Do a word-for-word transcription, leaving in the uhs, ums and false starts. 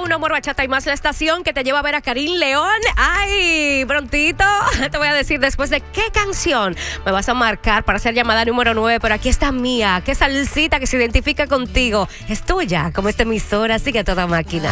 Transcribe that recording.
uno, Amor, Bachata y Más, la estación que te lleva a ver a Karim León. Ay, prontito te voy a decir después de qué canción me vas a marcar para hacer llamada número nueve, pero aquí está mía, qué salsita que se identifica contigo. Es tuya, como esta emisora, sigue a toda máquina.